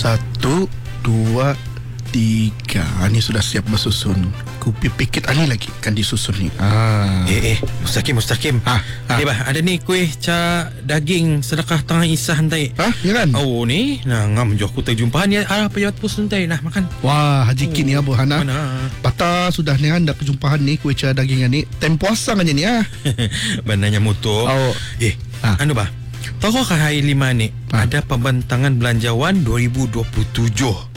1, 2, 3. Ni sudah siap bersusun. Kupi pikit ani lagi kan disusun ni. Mustaqim. Bah, ada ni kuih ca daging sedekah tengah isah hantai. Ya kan? Oh ni, ngam jo aku terjumpahan ni arah pejabat pos hantai nah makan. Wah, haji kin ya Bu Hana. Patah sudah ni anda perjumpaan ni kuih ca daging ni. Tem puasa kan ni Benarnya mutu. Anu bah. Tahu kah hari 5 ni ada pembentangan belanjawan 2027.